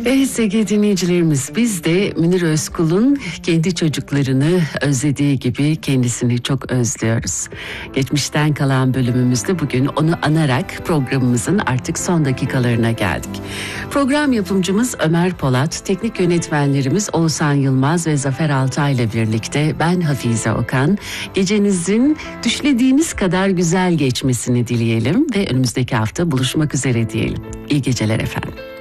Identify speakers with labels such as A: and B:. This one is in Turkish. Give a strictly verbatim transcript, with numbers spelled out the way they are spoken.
A: Evet sevgili dinleyicilerimiz, biz de Münir Özkul'un kendi çocuklarını özlediği gibi kendisini çok özlüyoruz. Geçmişten kalan bölümümüzde bugün onu anarak programımızın artık son dakikalarına geldik. Program yapımcımız Ömer Polat, teknik yönetmenlerimiz Oğuzhan Yılmaz ve Zafer Altay ile birlikte ben Hafize Okan. Gecenizin düşlediğiniz kadar güzel geçmesini dileyelim ve önümüzdeki hafta buluşmak üzere diyelim. İyi geceler efendim.